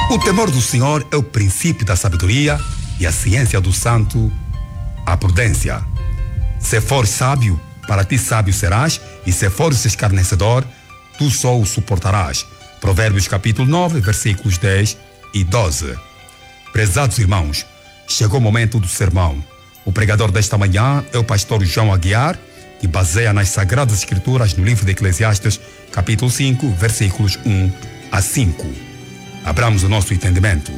O temor do Senhor é o princípio da sabedoria e a ciência do santo, a prudência. Se fores sábio, para ti sábio serás, e se fores escarnecedor, tu só o suportarás. Provérbios capítulo 9, versículos 10 e 12. Prezados irmãos, chegou o momento do sermão. O pregador desta manhã é o pastor João Aguiar, que baseia nas Sagradas Escrituras no livro de Eclesiastes, capítulo 5, versículos 1 a 5. Abramos o nosso entendimento.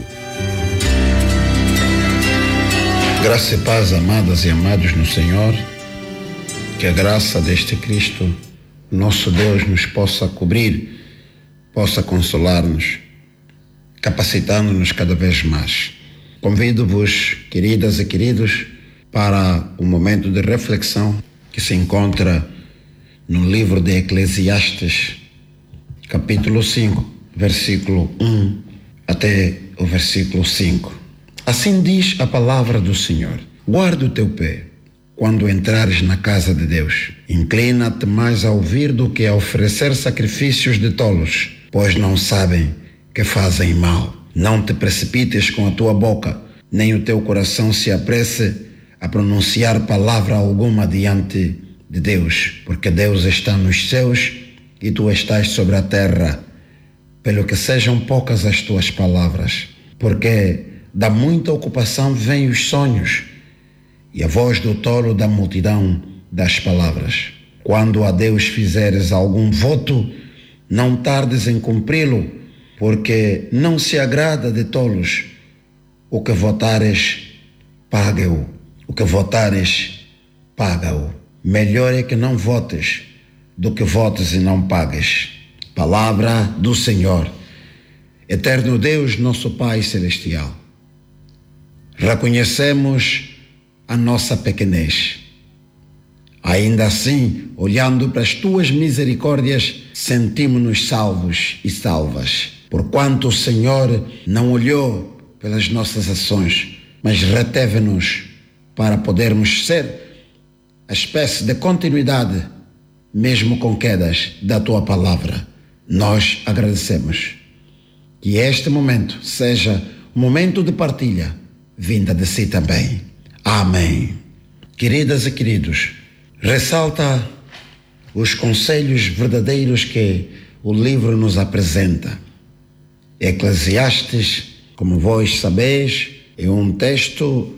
Graça e paz, amadas e amados no Senhor, que a graça deste Cristo, nosso Deus, nos possa cobrir, possa consolar-nos, capacitando-nos cada vez mais. Convido-vos, queridas e queridos, para um momento de reflexão que se encontra no livro de Eclesiastes, capítulo 5, versículo 1 até o versículo 5. Assim diz a palavra do Senhor: guarda o teu pé quando entrares na casa de Deus. Inclina-te mais a ouvir do que a oferecer sacrifícios de tolos, pois não sabem que fazem mal. Não te precipites com a tua boca, nem o teu coração se apresse a pronunciar palavra alguma diante de Deus, porque Deus está nos céus e tu estás sobre a terra. Pelo que sejam poucas as tuas palavras, porque da muita ocupação vêm os sonhos, e a voz do tolo da multidão das palavras. Quando a Deus fizeres algum voto, não tardes em cumpri-lo, porque não se agrada de tolos. O que votares, paga-o. O que votares, paga-o. Melhor é que não votes do que votes e não pagues. Palavra do Senhor. Eterno Deus, nosso Pai Celestial, reconhecemos a nossa pequenez. Ainda assim, olhando para as tuas misericórdias, sentimos-nos salvos e salvas. Porquanto o Senhor não olhou pelas nossas ações, mas reteve-nos para podermos ser a espécie de continuidade, mesmo com quedas, da tua palavra. Nós agradecemos. Que este momento seja um momento de partilha, vinda de si também. Amém. Queridas e queridos, ressalta os conselhos verdadeiros que o livro nos apresenta. Eclesiastes, como vós sabeis, é um texto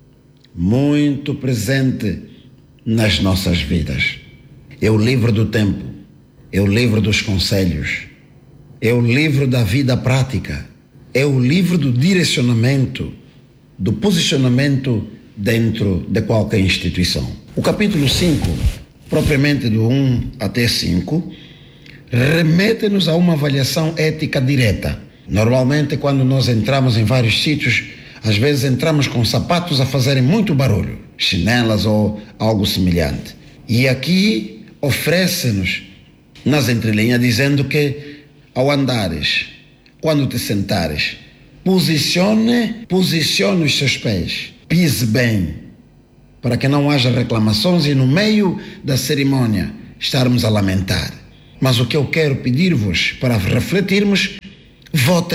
muito presente nas nossas vidas. É o livro do tempo, é o livro dos conselhos, é o livro da vida prática, é o livro do direcionamento, do posicionamento dentro de qualquer instituição. O capítulo 5, propriamente do 1 até 5, remete-nos a uma avaliação ética direta. Normalmente, quando nós entramos em vários sítios, às vezes entramos com sapatos a fazerem muito barulho, chinelas ou algo semelhante. E aqui oferece-nos, nas entrelinhas, dizendo que ao andares, quando te sentares, posicione os seus pés, pise bem, para que não haja reclamações e no meio da cerimônia estarmos a lamentar. Mas o que eu quero pedir-vos para refletirmos, vote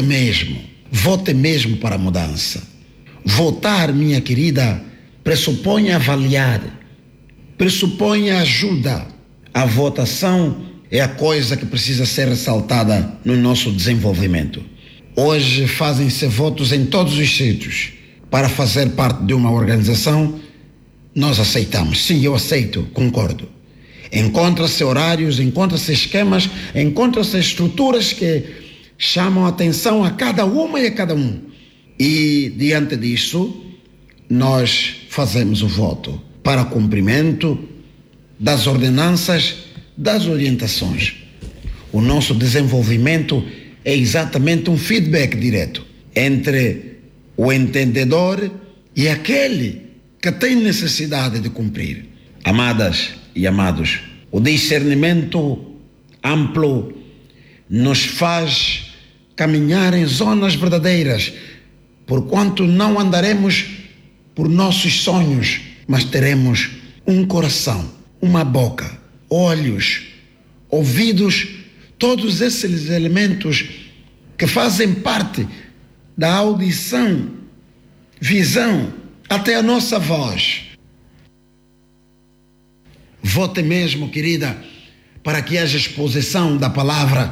mesmo para a mudança. Votar, minha querida, pressupõe avaliar, pressupõe ajuda. A votação é a coisa que precisa ser ressaltada no nosso desenvolvimento. Hoje fazem-se votos em todos os sítios. Para fazer parte de uma organização, nós aceitamos. Sim, eu aceito, concordo. Encontra-se horários, encontra-se esquemas, encontra-se estruturas que chamam a atenção a cada uma e a cada um. E, diante disso, nós fazemos o voto para cumprimento das ordenanças, das orientações. O nosso desenvolvimento é exatamente um feedback direto entre o entendedor e aquele que tem necessidade de cumprir. Amadas e amados, o discernimento amplo nos faz caminhar em zonas verdadeiras, porquanto não andaremos por nossos sonhos, mas teremos um coração, uma boca, olhos, ouvidos, todos esses elementos que fazem parte da audição, visão, até a nossa voz. Vote mesmo, querida, para que haja exposição da palavra.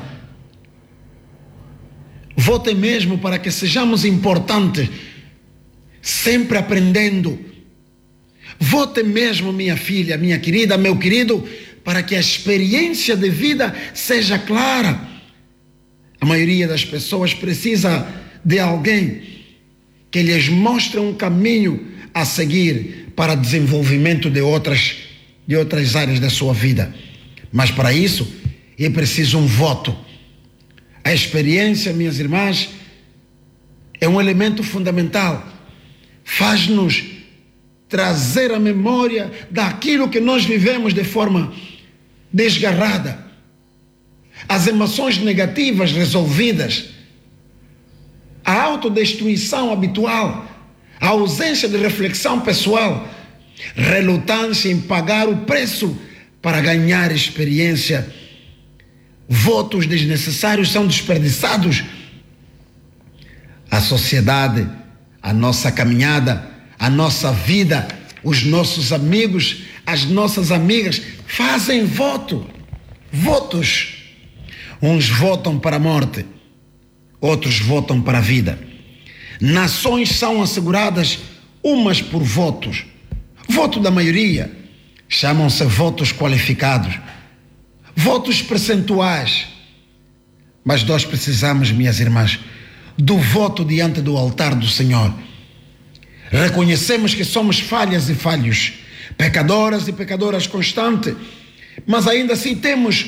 Vote mesmo para que sejamos importantes, sempre aprendendo. Vote mesmo, minha filha, minha querida, meu querido, para que a experiência de vida seja clara. A maioria das pessoas precisa de alguém que lhes mostre um caminho a seguir para desenvolvimento de outras áreas da sua vida. Mas para isso é preciso um voto. A experiência, minhas irmãs, é um elemento fundamental. Faz-nos trazer a memória daquilo que nós vivemos de forma desgarrada. As emoções negativas resolvidas, a autodestruição habitual, a ausência de reflexão pessoal, relutância em pagar o preço para ganhar experiência. Votos desnecessários são desperdiçados. A sociedade, a nossa caminhada, a nossa vida, os nossos amigos, as nossas amigas fazem votos. Uns votam para a morte, outros votam para a vida. Nações são asseguradas umas por votos. Voto da maioria chamam-se votos qualificados, votos percentuais. Mas nós precisamos, minhas irmãs, do voto diante do altar do Senhor. Reconhecemos que somos falhas e falhos, pecadoras e pecadoras constantes, mas ainda assim temos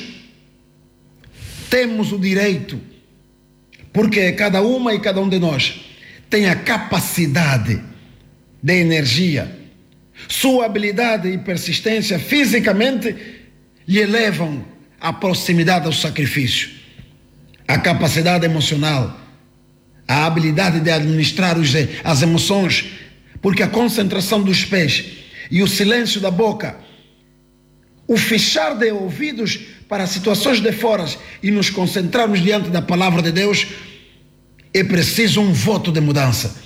o direito, porque cada uma e cada um de nós tem a capacidade de energia. Sua habilidade e persistência fisicamente lhe levam à proximidade ao sacrifício. A capacidade emocional, a habilidade de administrar as emoções, porque a concentração dos pés e o silêncio da boca, o fechar de ouvidos para situações de fora e nos concentrarmos diante da palavra de Deus, é preciso um voto de mudança.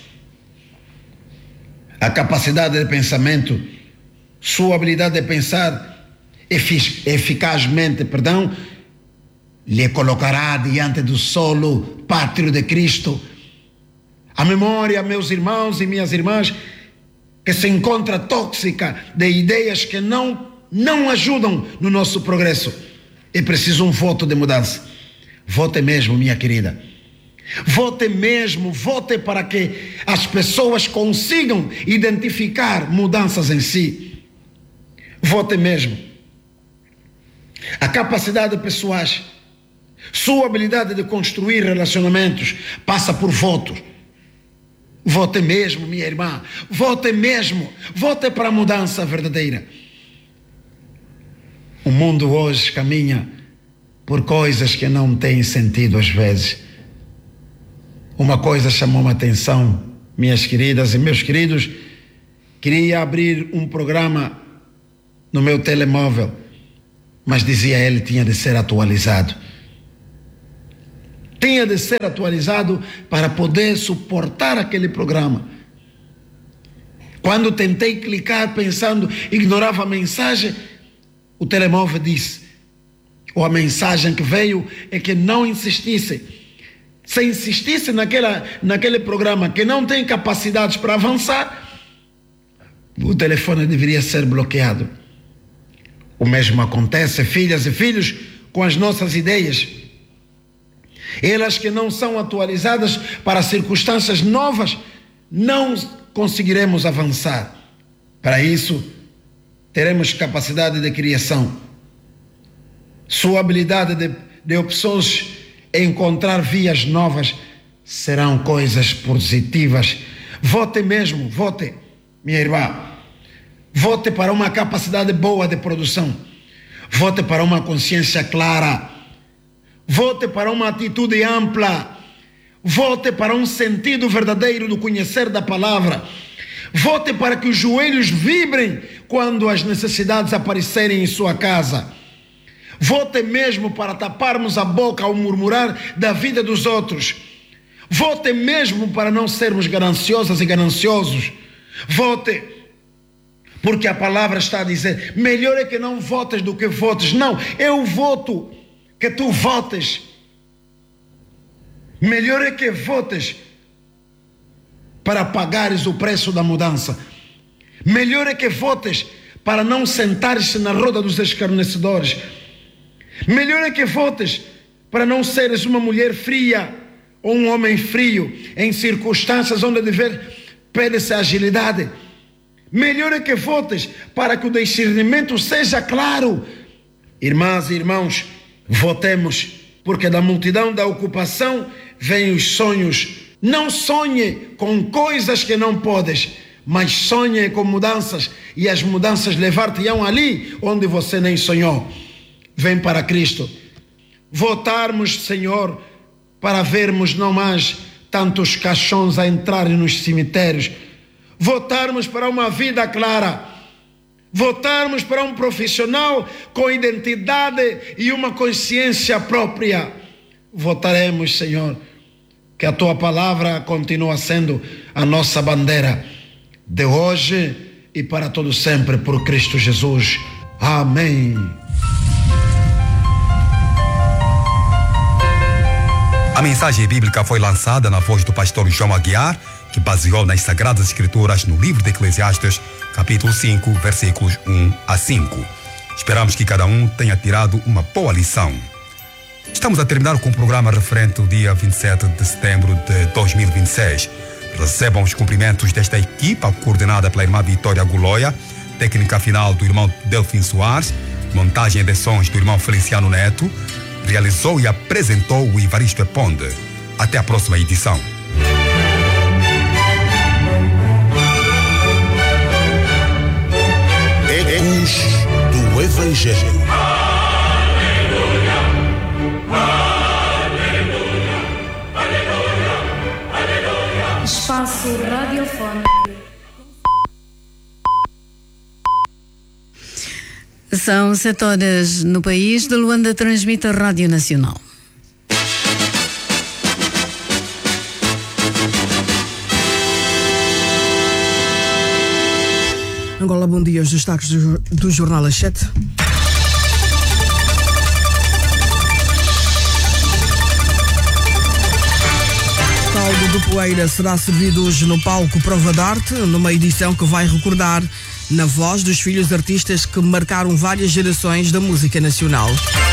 A capacidade de pensamento, sua habilidade de pensar eficazmente, lhe colocará diante do solo pátrio de Cristo. A memória, meus irmãos e minhas irmãs, que se encontra tóxica de ideias que não ajudam no nosso progresso. É preciso um voto de mudança. Vote mesmo, minha querida. Vote mesmo, vote para que as pessoas consigam identificar mudanças em si. Vote mesmo. A capacidade pessoal, sua habilidade de construir relacionamentos passa por votos. Vote mesmo, minha irmã. Vote mesmo. Vote para a mudança verdadeira. O mundo hoje caminha por coisas que não têm sentido às vezes. Uma coisa chamou a atenção, minhas queridas e meus queridos. Queria abrir um programa no meu telemóvel, mas dizia ele tinha de ser atualizado. Tinha de ser atualizado para poder suportar aquele programa. Quando tentei clicar pensando, ignorava a mensagem, o telemóvel disse, ou a mensagem que veio é que não insistisse. Se insistisse naquele programa que não tem capacidades para avançar, o telefone deveria ser bloqueado. O mesmo acontece, filhas e filhos, com as nossas ideias. Elas que não são atualizadas para circunstâncias novas, não conseguiremos avançar. Para isso, teremos capacidade de criação. Sua habilidade de opções, encontrar vias novas, serão coisas positivas. Vote mesmo, vote, minha irmã. Vote para uma capacidade boa de produção. Vote para uma consciência clara. Vote para uma atitude ampla. Vote para um sentido verdadeiro do conhecer da palavra. Vote para que os joelhos vibrem quando as necessidades aparecerem em sua casa. Vote mesmo para taparmos a boca ao murmurar da vida dos outros. Vote mesmo para não sermos gananciosas e gananciosos. Vote, porque a palavra está a dizer: melhor é que não votes do que votes. Não, eu voto que tu votes. Melhor é que votes para pagares o preço da mudança. Melhor é que votes para não sentares-te na roda dos escarnecedores. Melhor é que votes para não seres uma mulher fria ou um homem frio em circunstâncias onde pede-se agilidade. Melhor é que votes para que o discernimento seja claro. Irmãs e irmãos, votemos, porque da multidão da ocupação vêm os sonhos. Não sonhe com coisas que não podes, mas sonhe com mudanças, e as mudanças levar-te-ão ali onde você nem sonhou. Vem para Cristo. Votarmos, Senhor, para vermos não mais tantos caixões a entrarem nos cemitérios. Votarmos para uma vida clara. Votarmos para um profissional com identidade e uma consciência própria. Votaremos, Senhor, que a Tua palavra continua sendo a nossa bandeira de hoje e para todo sempre, por Cristo Jesus. Amém. A mensagem bíblica foi lançada na voz do pastor João Aguiar, que baseou nas Sagradas Escrituras no livro de Eclesiastes, capítulo 5, versículos 1 a 5. Esperamos que cada um tenha tirado uma boa lição. Estamos a terminar com o programa referente ao dia 27 de setembro de 2026. Recebam os cumprimentos desta equipa, coordenada pela irmã Vitória Guloia, técnica final do irmão Delfim Soares, montagem de sons do irmão Feliciano Neto, realizou e apresentou o Ivaristo Eponde. Até a próxima edição. Ecos do Evangelho. Aleluia, aleluia, aleluia, aleluia. Espaço radiofónico. São 7 horas no país. De Luanda transmite a Rádio Nacional. Angola, bom dia. Os destaques do Jornal às 7. Caldo do Poeira será servido hoje no palco Prova de Arte, numa edição que vai recordar na voz dos filhos artistas que marcaram várias gerações da música nacional.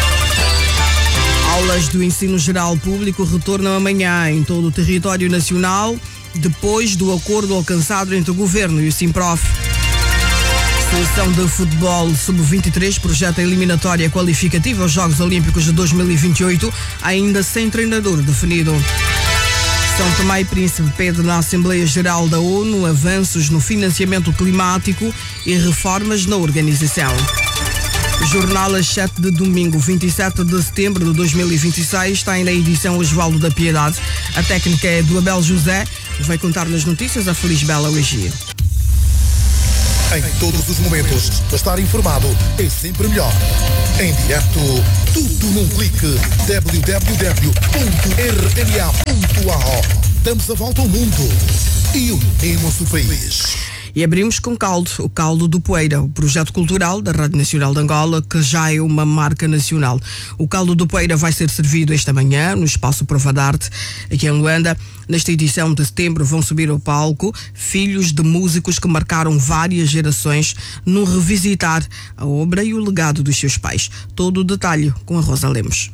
Aulas do ensino geral público retornam amanhã em todo o território nacional, depois do acordo alcançado entre o Governo e o Simprof. Seleção de futebol sub-23 projeta eliminatória qualificativa aos Jogos Olímpicos de 2028, ainda sem treinador definido. São Tomé e Príncipe pede na Assembleia Geral da ONU avanços no financiamento climático e reformas na organização. Jornal às 7 de domingo, 27 de setembro de 2026, está na edição Osvaldo da Piedade. A técnica é do Abel José. Vai contar nas notícias a Feliz Bela Ogia. Em todos os momentos, estar informado é sempre melhor. Em direto, tudo num clique. www.rma.ao. Damos a volta ao mundo e unimos o país. E abrimos com Caldo, o Caldo do Poeira, o projeto cultural da Rádio Nacional de Angola, que já é uma marca nacional. O Caldo do Poeira vai ser servido esta manhã no Espaço Prova de Arte, aqui em Luanda. Nesta edição de setembro vão subir ao palco filhos de músicos que marcaram várias gerações no revisitar a obra e o legado dos seus pais. Todo o detalhe com a Rosa Lemos.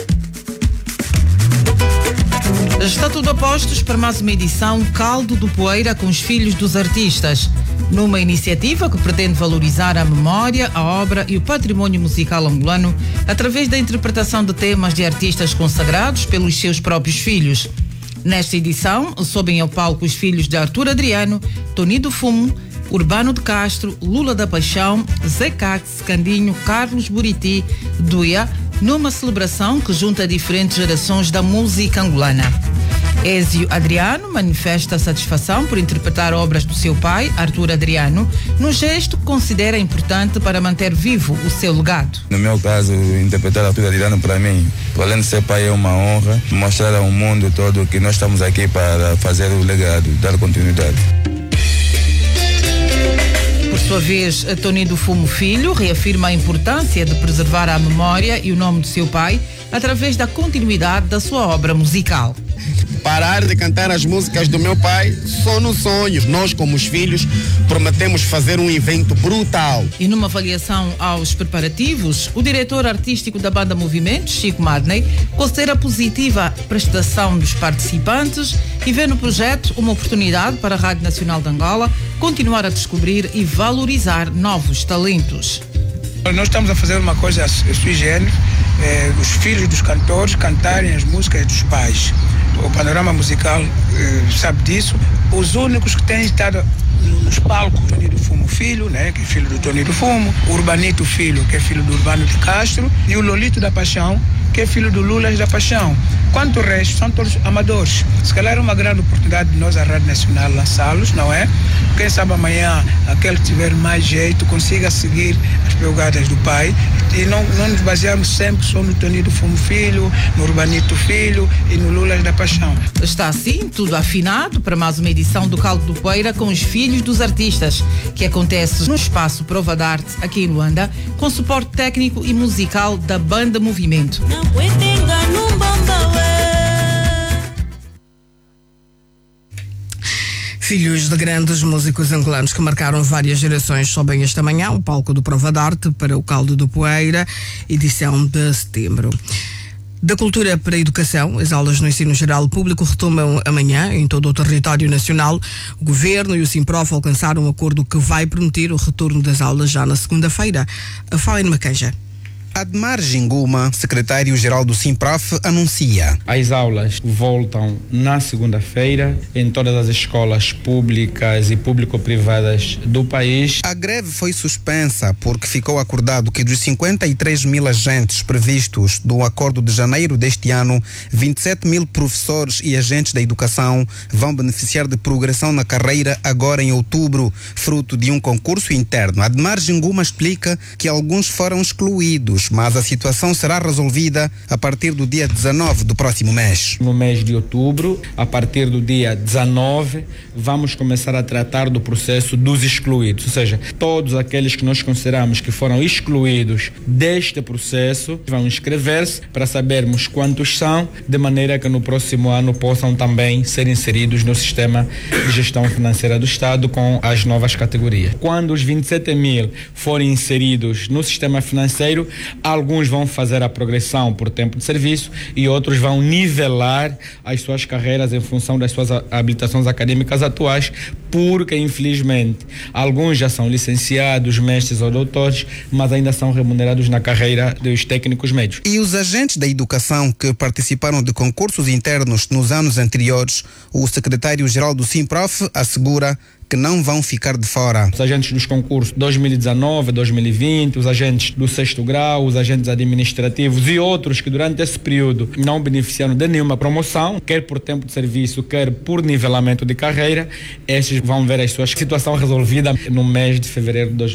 Está tudo a postos para mais uma edição Caldo do Poeira com os filhos dos artistas, numa iniciativa que pretende valorizar a memória, a obra e o património musical angolano através da interpretação de temas de artistas consagrados pelos seus próprios filhos. Nesta edição, sobem ao palco os filhos de Arthur Adriano, Tony do Fumo, Urbano de Castro, Lula da Paixão, Zé Cax, Candinho, Carlos Buriti, Duia, numa celebração que junta diferentes gerações da música angolana. Ézio Adriano manifesta satisfação por interpretar obras do seu pai, Arthur Adriano, num gesto que considera importante para manter vivo o seu legado. No meu caso, interpretar Arthur Adriano para mim, além de ser pai, é uma honra mostrar ao mundo todo que nós estamos aqui para fazer o legado, dar continuidade. Por sua vez, Tony do Fumo Filho reafirma a importância de preservar a memória e o nome do seu pai através da continuidade da sua obra musical. Parar de cantar as músicas do meu pai só nos sonhos. Nós, como os filhos, prometemos fazer um evento brutal. E numa avaliação aos preparativos, o diretor artístico da banda Movimento, Chico Madney, considera positiva a prestação dos participantes e vê no projeto uma oportunidade para a Rádio Nacional de Angola continuar a descobrir e valorizar novos talentos. Nós estamos a fazer uma coisa sui generis, os filhos dos cantores cantarem as músicas dos pais. O panorama musical sabe disso. Os únicos que têm estado nos palcos, o Tony do Fumo Filho, né, que é filho do Tony do Fumo, o Urbanito Filho, que é filho do Urbano de Castro, e o Lolito da Paixão, que é filho do Lulas da Paixão. Quanto o resto, são todos amadores. Se calhar é uma grande oportunidade de nós, a Rádio Nacional, lançá-los, não é? Quem sabe amanhã, aquele que tiver mais jeito, consiga seguir as pegadas do pai e não nos basearmos sempre só no Tony do Fumo Filho, no Urbanito Filho e no Lulas da Paixão. Está assim tudo afinado para mais uma edição do Caldo do Poeira com os filhos dos artistas, que acontece no Espaço Prova de Arte, aqui em Luanda, com suporte técnico e musical da banda Movimento. Filhos de grandes músicos angolanos que marcaram várias gerações sobem esta manhã o palco do Prova de Arte para o Caldo do Poeira, edição de setembro. Da cultura para a educação, as aulas no ensino geral público retomam amanhã em todo o território nacional. O Governo e o Simprof alcançaram um acordo que vai permitir o retorno das aulas já na segunda-feira. Fala em Maqueja. Admar Ginguma, secretário-geral do Simprof, anuncia. As aulas voltam na segunda-feira em todas as escolas públicas e público-privadas do país. A greve foi suspensa porque ficou acordado que dos 53 mil agentes previstos do acordo de janeiro deste ano, 27 mil professores e agentes da educação vão beneficiar de progressão na carreira agora em outubro, fruto de um concurso interno. Admar Ginguma explica que alguns foram excluídos, mas a situação será resolvida a partir do dia 19 do próximo mês. No mês de outubro, a partir do dia 19, vamos começar a tratar do processo dos excluídos, ou seja, todos aqueles que nós consideramos que foram excluídos deste processo vão inscrever-se para sabermos quantos são, de maneira que no próximo ano possam também ser inseridos no sistema de gestão financeira do Estado com as novas categorias. Quando os 27 mil forem inseridos no sistema financeiro, alguns vão fazer a progressão por tempo de serviço e outros vão nivelar as suas carreiras em função das suas habilitações acadêmicas atuais, porque infelizmente alguns já são licenciados, mestres ou doutores, mas ainda são remunerados na carreira dos técnicos médios. E os agentes da educação que participaram de concursos internos nos anos anteriores, o secretário-geral do Simprof assegura que não vão ficar de fora. Os agentes dos concursos 2019, 2020, os agentes do 6º grau, os agentes administrativos e outros que durante esse período não beneficiaram de nenhuma promoção, quer por tempo de serviço, quer por nivelamento de carreira, estes vão ver a sua situação resolvida no mês de fevereiro de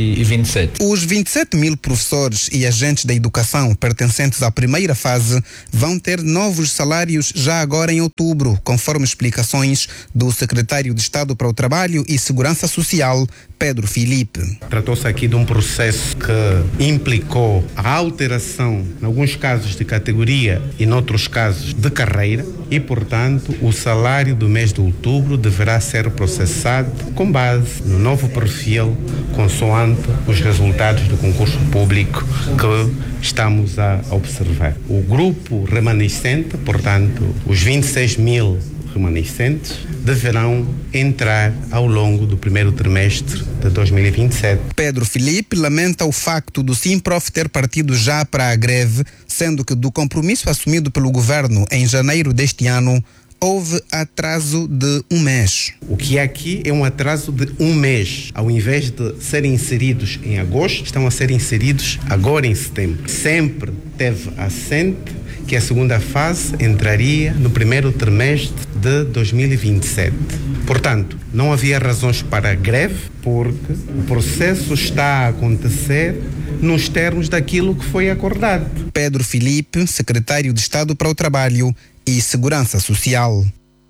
2027. Os 27 mil professores e agentes da educação pertencentes à primeira fase vão ter novos salários já agora em outubro, conforme explicações do secretário de Estado para o Trabalho e Segurança Social, Pedro Filipe. Tratou-se aqui de um processo que implicou a alteração, em alguns casos de categoria e, em outros casos, de carreira e, portanto, o salário do mês de outubro deverá ser processado com base no novo perfil, consoante os resultados do concurso público que estamos a observar. O grupo remanescente, portanto, os 26 mil remanescentes, deverão entrar ao longo do primeiro trimestre de 2027. Pedro Filipe lamenta o facto do Simprof ter partido já para a greve, sendo que do compromisso assumido pelo governo em janeiro deste ano, houve atraso de um mês. O que aqui é um atraso de um mês. Ao invés de serem inseridos em agosto, estão a ser inseridos agora em setembro. Sempre teve assente que a segunda fase entraria no primeiro trimestre de 2027. Portanto, não havia razões para greve, porque o processo está a acontecer nos termos daquilo que foi acordado. Pedro Filipe, secretário de Estado para o Trabalho e Segurança Social.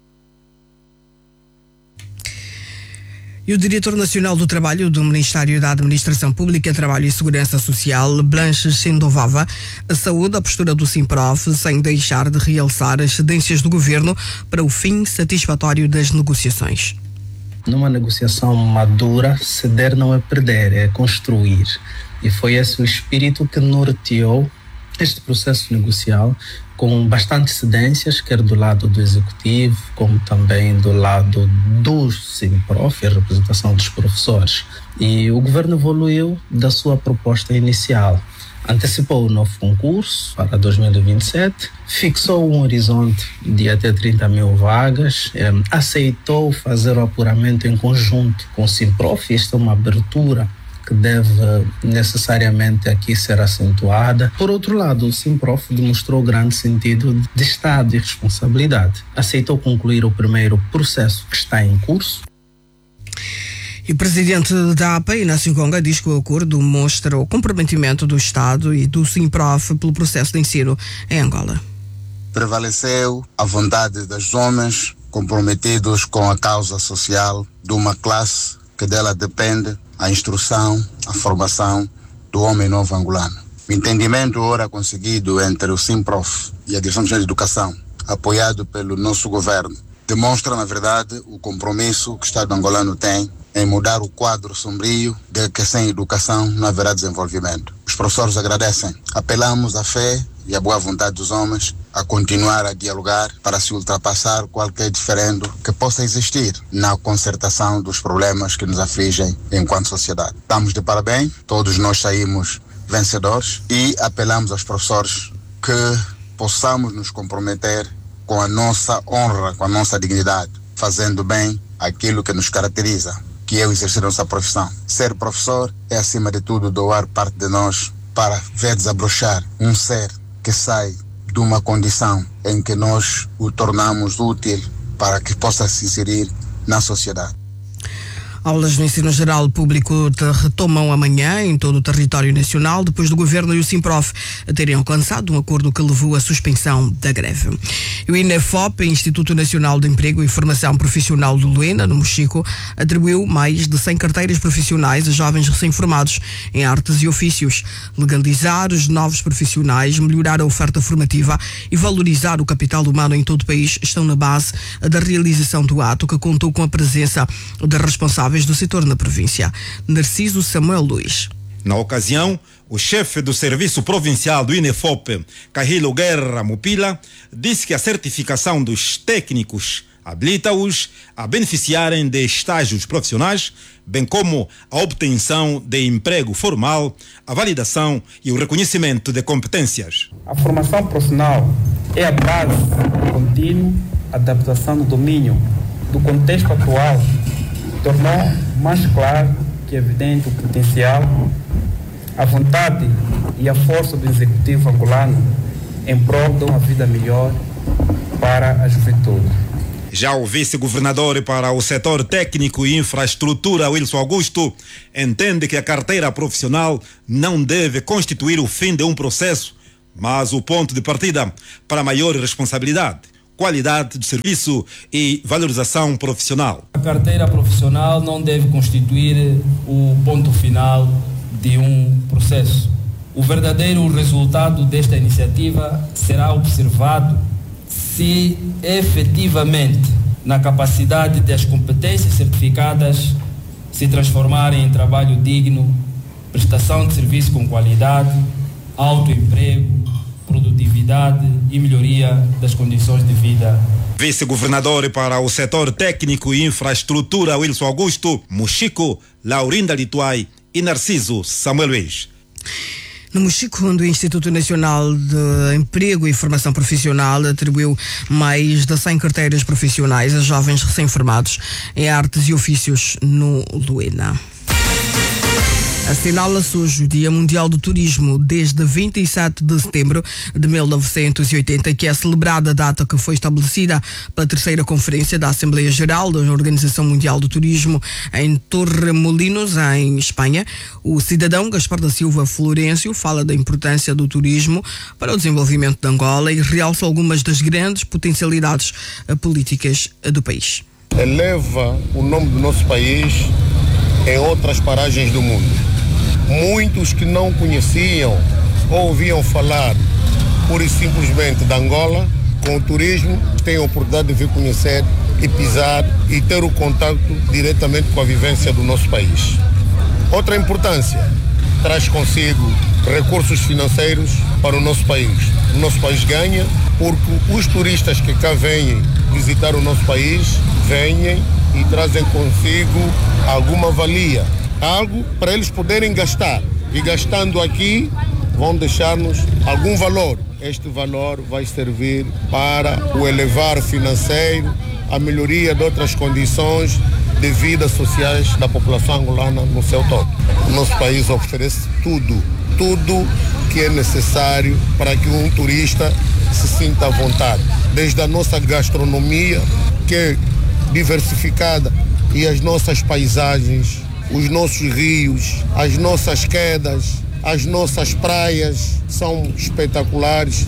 E o diretor nacional do Trabalho do Ministério da Administração Pública, Trabalho e Segurança Social, Blanche Sindovava, saúda a postura do Simprof sem deixar de realçar as cedências do governo para o fim satisfatório das negociações. Numa negociação madura, ceder não é perder, é construir. E foi esse o espírito que norteou este processo negocial, com bastante cedências, quer do lado do Executivo, como também do lado do Simprof, a representação dos professores. E o governo evoluiu da sua proposta inicial. Antecipou o novo concurso para 2027, fixou um horizonte de até 30 mil vagas, aceitou fazer o apuramento em conjunto com o Simprof. Esta é uma abertura que deve necessariamente aqui ser acentuada. Por outro lado, o Simprof demonstrou grande sentido de Estado e responsabilidade. Aceitou concluir o primeiro processo que está em curso. E o presidente da APA, Inácio Gonga, diz que o acordo mostra o comprometimento do Estado e do Simprof pelo processo de ensino em Angola. Prevaleceu a vontade dos homens comprometidos com a causa social de uma classe que dela depende a instrução, a formação do homem novo angolano. O entendimento ora conseguido entre o Simprof e a Direção de Educação, apoiado pelo nosso governo, demonstra, na verdade, o compromisso que o Estado angolano tem em mudar o quadro sombrio de que sem educação não haverá desenvolvimento. Os professores agradecem. Apelamos à fé e à boa vontade dos homens a continuar a dialogar para se ultrapassar qualquer diferendo que possa existir na concertação dos problemas que nos afligem enquanto sociedade. Estamos de parabéns, todos nós saímos vencedores e apelamos aos professores que possamos nos comprometer com a nossa honra, com a nossa dignidade, fazendo bem aquilo que nos caracteriza, que é o exercer a nossa profissão. Ser professor é, acima de tudo, doar parte de nós para ver desabrochar um ser que sai de uma condição em que nós o tornamos útil para que possa se inserir na sociedade. Aulas no ensino geral público retomam amanhã em todo o território nacional, depois do governo e o Simprof terem alcançado um acordo que levou à suspensão da greve. E o INEFOP, Instituto Nacional de Emprego e Formação Profissional do Luena, no Mochico, atribuiu mais de 100 carteiras profissionais a jovens recém-formados em artes e ofícios. Legalizar os novos profissionais, melhorar a oferta formativa e valorizar o capital humano em todo o país estão na base da realização do ato, que contou com a presença de responsáveis do setor na província. Narciso Samuel Luiz. Na ocasião, o chefe do Serviço Provincial do INEFOP, Carrilo Guerra Mupila, disse que a certificação dos técnicos habilita-os a beneficiarem de estágios profissionais, bem como a obtenção de emprego formal, a validação e o reconhecimento de competências. A formação profissional é a base do contínuo adaptação do domínio do contexto atual. Tornou mais claro que evidente o potencial, a vontade e a força do executivo angolano em prol de uma vida melhor para a juventude. Já o vice-governador para o setor técnico e infraestrutura, Wilson Augusto, entende que a carteira profissional não deve constituir o fim de um processo, mas o ponto de partida para maior responsabilidade, qualidade do serviço e valorização profissional. A carteira profissional não deve constituir o ponto final de um processo. O verdadeiro resultado desta iniciativa será observado se efetivamente na capacidade das competências certificadas se transformarem em trabalho digno, prestação de serviço com qualidade, autoemprego, produtividade e melhoria das condições de vida. Vice-governador para o setor técnico e infraestrutura, Wilson Augusto, Mochico, Laurinda Lituai e Narciso Samuel Luiz. No Mochico, onde o Instituto Nacional de Emprego e Formação Profissional atribuiu mais de 100 carteiras profissionais a jovens recém-formados em artes e ofícios no Luena. Assinala-se hoje o Dia Mundial do Turismo, desde 27 de setembro de 1980, que é celebrada a data que foi estabelecida pela terceira Conferência da Assembleia Geral da Organização Mundial do Turismo em Torremolinos, em Espanha. O cidadão Gaspar da Silva Florencio fala da importância do turismo para o desenvolvimento de Angola e realça algumas das grandes potencialidades políticas do país. Eleva o nome do nosso país em outras paragens do mundo. Muitos que não conheciam ou ouviam falar pura e simplesmente de Angola, com o turismo, têm a oportunidade de vir conhecer e pisar e ter o contato diretamente com a vivência do nosso país. Outra importância, traz consigo recursos financeiros para o nosso país. O nosso país ganha porque os turistas que cá vêm visitar o nosso país, vêm e trazem consigo alguma valia. Algo para eles poderem gastar. E gastando aqui, vão deixar-nos algum valor. Este valor vai servir para o elevar financeiro, a melhoria de outras condições de vida sociais da população angolana no seu todo. O nosso país oferece tudo que é necessário para que um turista se sinta à vontade. Desde a nossa gastronomia, que é diversificada, e as nossas paisagens, os nossos rios, as nossas quedas, as nossas praias são espetaculares.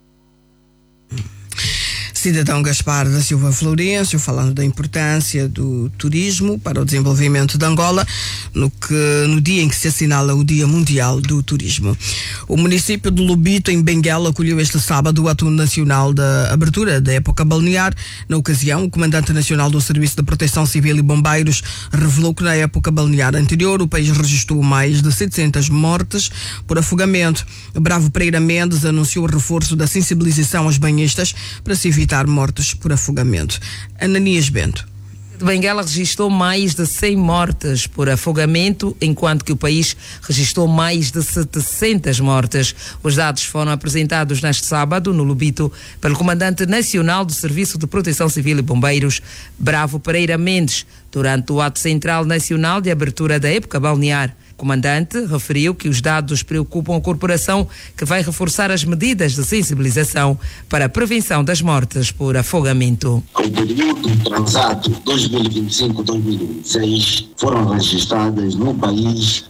Cidadão Gaspar da Silva Florencio falando da importância do turismo para o desenvolvimento de Angola no dia em que se assinala o Dia Mundial do Turismo. O município de Lubito, em Benguela, acolheu este sábado o ato nacional da abertura da época balnear. Na ocasião, o comandante nacional do Serviço de Proteção Civil e Bombeiros revelou que na época balnear anterior o país registrou mais de 700 mortes por afogamento. Bravo Pereira Mendes anunciou o reforço da sensibilização aos banhistas para se evitar mortes por afogamento. Ananias Bento. Benguela registrou mais de 100 mortes por afogamento, enquanto que o país registrou mais de 700 mortes. Os dados foram apresentados neste sábado, no Lubito, pelo comandante nacional do Serviço de Proteção Civil e Bombeiros, Bravo Pereira Mendes, durante o ato central nacional de abertura da época balnear. O comandante referiu que os dados preocupam a corporação, que vai reforçar as medidas de sensibilização para a prevenção das mortes por afogamento. No período transado 2025-2026 foram registradas no país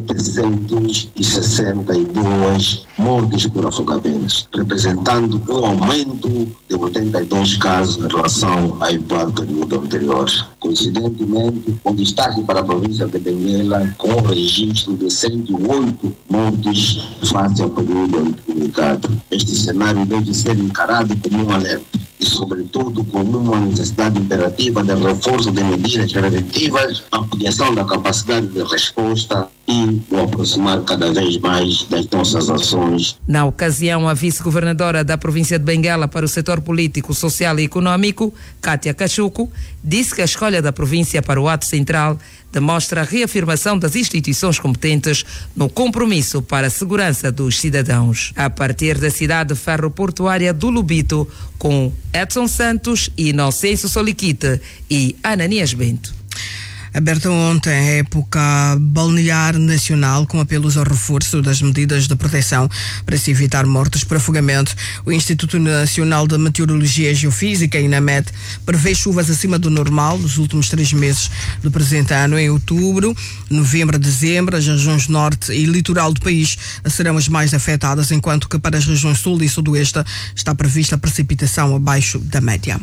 762 mortes por afogamento, representando um aumento de 82 casos em relação ao igual período anterior. Coincidentemente, um destaque para a província de Benguela, com o registro de 108 mortes face ao período indicado. Este cenário deve ser encarado como um alerta e, sobretudo, como uma necessidade imperativa de reforço de medidas preventivas, ampliação da capacidade de resposta e o aproximar cada vez mais das nossas ações. Na ocasião, a vice-governadora da província de Benguela para o setor político, social e econômico, Kátia Cachuco, disse que a escolha da província para o ato central demonstra a reafirmação das instituições competentes no compromisso para a segurança dos cidadãos. A partir da cidade ferroportuária do Lubito, com Edson Santos, Inocêncio Soliquite e Ananias Bento. Aberta ontem a época balnear nacional com apelos ao reforço das medidas de proteção para se evitar mortes por afogamento. O Instituto Nacional de Meteorologia e Geofísica, INAMET, prevê chuvas acima do normal nos últimos 3 meses do presente ano. Em outubro, novembro e dezembro, as regiões norte e litoral do país serão as mais afetadas, enquanto que para as regiões sul e sudoeste está prevista precipitação abaixo da média.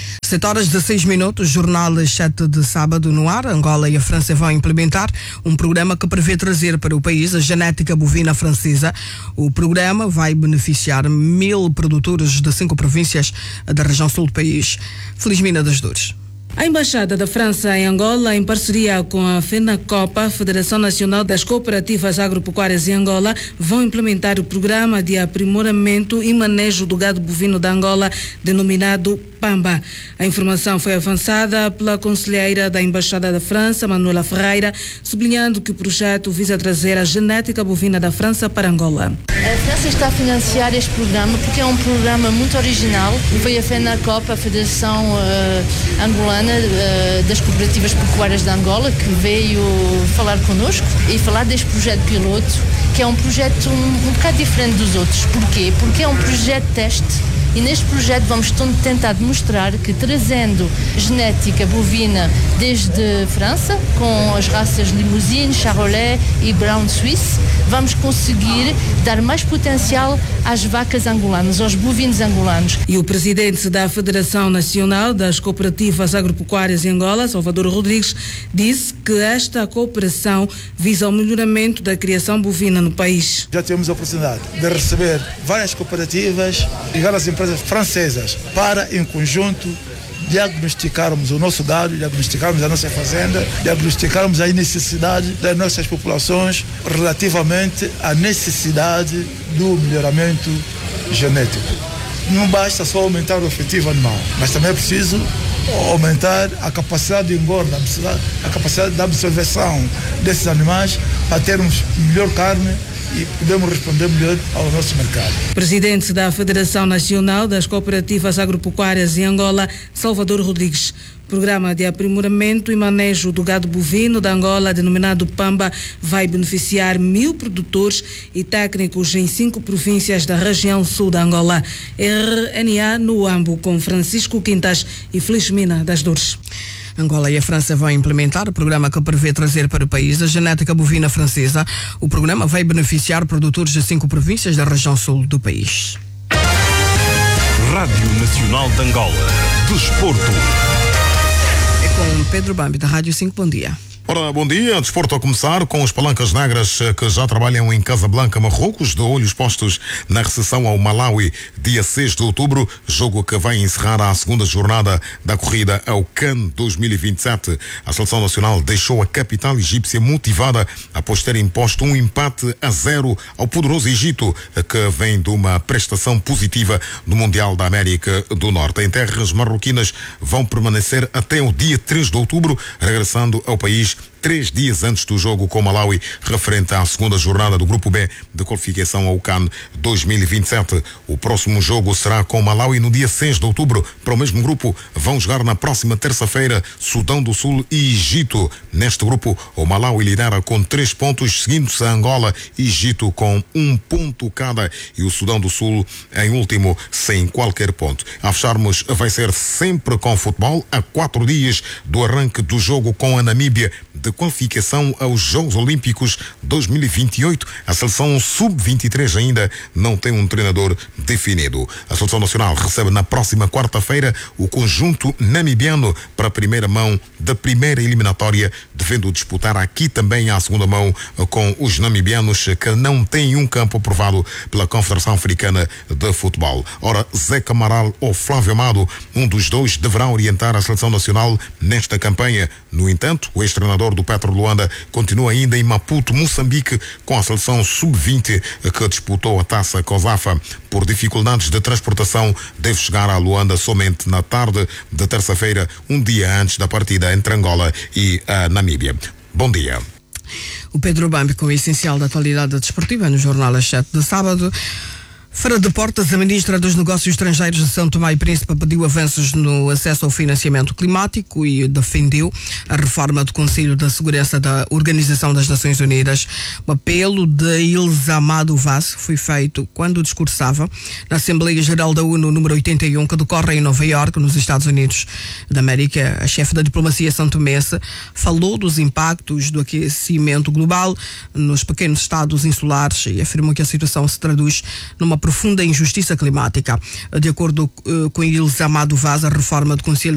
7h16, jornal 7 de sábado no ar. Angola e a França vão implementar um programa que prevê trazer para o país a genética bovina francesa. O programa vai beneficiar 1000 produtores de 5 províncias da região sul do país. Felizmina das Dores. A Embaixada da França em Angola, em parceria com a FENACOPA, Federação Nacional das Cooperativas Agropecuárias em Angola, vão implementar o programa de aprimoramento e manejo do gado bovino da Angola, denominado PAMBA. A informação foi avançada pela conselheira da Embaixada da França, Manuela Ferreira, sublinhando que o projeto visa trazer a genética bovina da França para Angola. A França está a financiar este programa porque é um programa muito original. Foi a FENACOPA, a Federação Angolana, semana das cooperativas pecuárias de Angola, que veio falar connosco e falar deste projeto piloto, que é um projeto um bocado diferente dos outros. Porquê? Porque é um projeto teste. E neste projeto vamos tentar demonstrar que, trazendo genética bovina desde França, com as raças Limousine, Charolais e Brown Suisse, vamos conseguir dar mais potencial às vacas angolanas, aos bovinos angolanos. E o presidente da Federação Nacional das Cooperativas Agropecuárias em Angola, Salvador Rodrigues, disse que esta cooperação visa o melhoramento da criação bovina no país. Já temos a oportunidade de receber várias cooperativas e várias empresas francesas para, em conjunto, diagnosticarmos o nosso dado, diagnosticarmos a nossa fazenda, diagnosticarmos a necessidade das nossas populações relativamente à necessidade do melhoramento genético. Não basta só aumentar o efetivo animal, mas também é preciso aumentar a capacidade de engorda, a capacidade de absorção desses animais para termos melhor carne e podemos responder melhor ao nosso mercado. Presidente da Federação Nacional das Cooperativas Agropecuárias em Angola, Salvador Rodrigues. Programa de aprimoramento e manejo do gado bovino da Angola, denominado PAMBA, vai beneficiar 1.000 produtores e técnicos em 5 províncias da região sul da Angola. RNA no Ambo, com Francisco Quintas e Felizmina das Dores. Angola e a França vão implementar o programa que prevê trazer para o país a genética bovina francesa. O programa vai beneficiar produtores de 5 províncias da região sul do país. Rádio Nacional de Angola. Desporto. É com Pedro Bambi, da Rádio 5. Bom dia. Ora, bom dia. Desporto a começar com os palancas negras que já trabalham em Casablanca, Marrocos, de olhos postos na recepção ao Malawi, dia 6 de outubro, jogo que vai encerrar a segunda jornada da corrida ao CAN 2027. A seleção nacional deixou a capital egípcia motivada após ter imposto um empate a 0 ao poderoso Egito, que vem de uma prestação positiva no Mundial da América do Norte. Em terras marroquinas vão permanecer até o dia 3 de outubro, regressando ao país 3 dias antes do jogo com Malawi, referente à segunda jornada do Grupo B de qualificação ao CAN 2027. O próximo jogo será com Malawi no dia 6 de outubro. Para o mesmo grupo, vão jogar na próxima terça-feira Sudão do Sul e Egito. Neste grupo, o Malawi lidera com 3 pontos, seguindo-se a Angola e Egito com 1 ponto cada e o Sudão do Sul em último, sem qualquer ponto. A fecharmos, vai ser sempre com futebol, a 4 dias do arranque do jogo com a Namíbia de qualificação aos Jogos Olímpicos 2028. A seleção sub-23 ainda não tem um treinador definido. A seleção nacional recebe na próxima quarta-feira o conjunto namibiano para a primeira mão da primeira eliminatória, devendo disputar aqui também a segunda mão com os namibianos, que não têm um campo aprovado pela Confederação Africana de Futebol. Ora, Zé Camaral ou Flávio Amado, um dos dois, deverá orientar a seleção nacional nesta campanha. No entanto, o ex-treinador do Petro Luanda continua ainda em Maputo, Moçambique, com a seleção sub-20 que disputou a Taça COSAFA. Por dificuldades de transportação, deve chegar a Luanda somente na tarde de terça-feira, um dia antes da partida entre Angola e a Namíbia. Bom dia. O Pedro Bambi com o essencial da atualidade desportiva no Jornal às 7 de sábado. Fora de portas, a ministra dos Negócios Estrangeiros de São Tomé e Príncipe pediu avanços no acesso ao financiamento climático e defendeu a reforma do Conselho da Segurança da Organização das Nações Unidas. O apelo de Ilza Amado Vaz foi feito quando discursava na Assembleia Geral da ONU número 81, que decorre em Nova Iorque, nos Estados Unidos da América. A chefe da diplomacia santomense falou dos impactos do aquecimento global nos pequenos estados insulares e afirmou que a situação se traduz numa profunda injustiça climática. De acordo com Ilza Amado Vaz, a reforma do Conselho